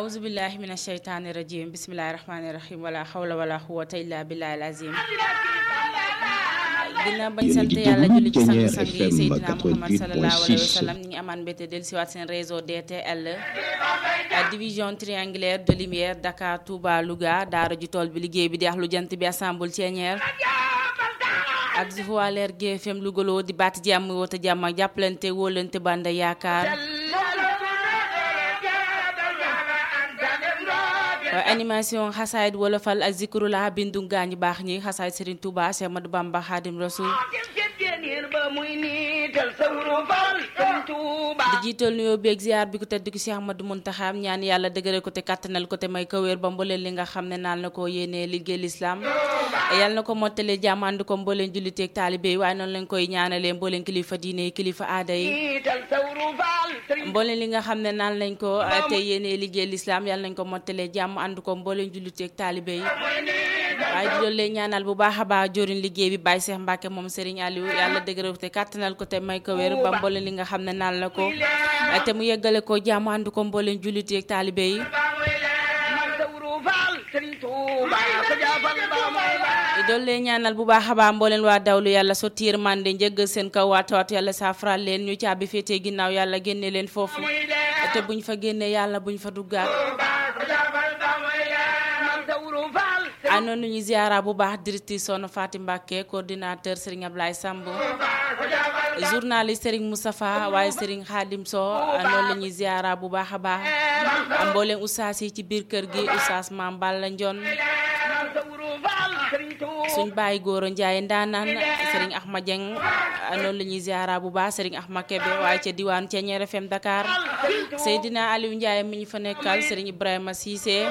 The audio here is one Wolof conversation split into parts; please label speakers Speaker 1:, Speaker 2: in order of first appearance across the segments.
Speaker 1: أعوذ بالله من الشيطان الرجيم بسم الله الرحمن الرحيم ولا حول ولا قوة إلا بالله العظيم dina bañ sant yàlla julli ci sang-sang yi Seydina Muhammad sallallahu alayhi wa sallam ñi ngi amaan mbéte del siwaat seen réseau DTL division triangulaire de lumière Dakar Touba Louga daara ji tool bi liggéey bi di ax lu jant bi assemble Thiéniere ak voix leer GFM Louga di baat jàmm woote jàmm ak jàppalante wóolante banda yaakaar animation xasaayid wolofal ak zikrullah bindu gaañu baax ñi xasaayid Serigne Touba Cheikh Ahmadou Bamba Khadim Rasoul di jiital nuyoo beeg ziar bi ko tedd ki Cheikh Ahmadou Muntaxa ñaan yàlla dëgëral ko te kattanal ko te may ko wér ba mbooleen li nga xam ne naal na ko yéenee liggéey l'islam yàlla na ko mottalee jàmmand ko mbooleen julliteeg taalibe yi waaye noonu lañ koy ñaanalee mbooleen kilifa diine yi kilifa aada yi mbooleen li nga xam ne naan lañ ko te yéenee liggéey l'islam yàlla nañ ko mottalee jàmm ànd ko mbooleen julliteeg taalibe yi waaye di doon leen ñaanal bu baax a baax joriñ liggéey bi Baye Cheikh Mbacke moom Serigne Aliou yàlla dëgëral te kattanal ko te may ko wér ba mbooleen li nga xam ne naan la ko te mu yeggale ko jàmm ànd ko mbooleen julliteeg taalibe yi doon leen ñaanal bu baax a baax mbooleen waa dawlu yàlla sottiir mande njëggal seen kaw waatu yàlla saafaraal leen ñu caabi féetee ginnaaw yàlla génne leen foofu te buñ fa génne yàlla buñ fa duggaat anoon nañu ziara bu baax directrice Soxna Fatim Mbacke coordinateur Serigne Ablaye Samb journaliste Serigne Moustapha waaye Serigne Khadim Sow noonu la ñuy ziara bu baax a baax mbooleen oustaz yi ci biir kër gi oustaz Mame Balla Ndione suñ bàyyi góoro Ndiaye ndaanaan Serigne Ahmad Dieng noonu la ñuy ziara bu baax Serigne Ahmad Kebe waaye ca diwaan Thiéniere FM Dakar Seydina Aliou Ndiaye mi ñu fa nekkal Serigne Ibrahima Cissé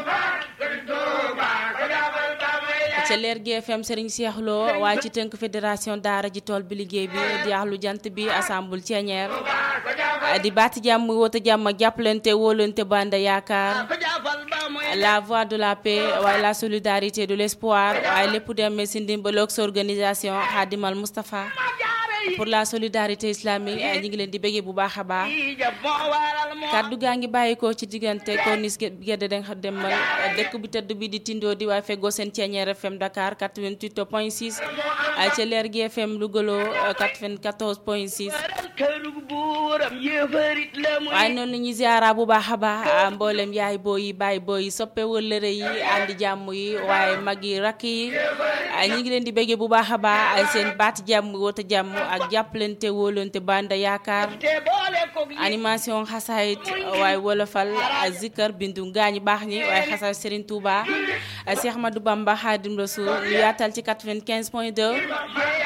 Speaker 1: ca leer GFM Serigne Cheikh Lo waaye ci tënk fédération daara ji tool bi liggéey bi di axlu jant bi assemble Thiéniere di baati jàmm woote jàmm ak jàppalante wóolante banda yaakaar la voix de la paix waaye la solidarité de l'espoir waaye lépp demee si ndimbaloog sa organisation Khadimal Moustapha pour la solidarité islamique ñi ngi leen di bëggee bu baax a baax kaddu gaa ngi bàyyi ko ci diggante kornis gedde danga demal dëkk bu tëdd bi di tindoo di waaye feggoo seen Thiéniere FM Dakar 88.6 ca leer gi FM Louga 94.6 waaye noonu la ñuy ziara bu baax a baax mboolem yaay booy yi baay booy yi soppe wëllëre yi andi jàmm yi waaye mag yi rakk yi ñi ngi leen di bëggee bu baax a baax seen baat jàmm woote jàmm ak jàppalante wóolante banda yaakaar animation xasaayit waaye wolofal zikar bindu gaañi baax ñi waaye xasaayit Serigne Touba Cheikh Ahmadou Bamba Khadim Rasoul ñu yaatal ci 95.2